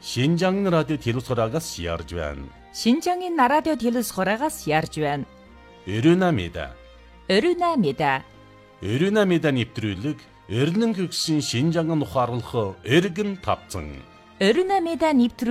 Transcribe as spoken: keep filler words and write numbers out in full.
Шинжаан радио телевизороогоос ярьж байна. Шинжаангийн радио телевизороогоос ярьж байна. Өрүнамида. Өрүнамида. Өрүнамида нэвтрүүлэг Эрдэнэ гүгсэн Шинжаан ухаарлах эргэн тавцан. Өрүнамида нэвтрүүлэг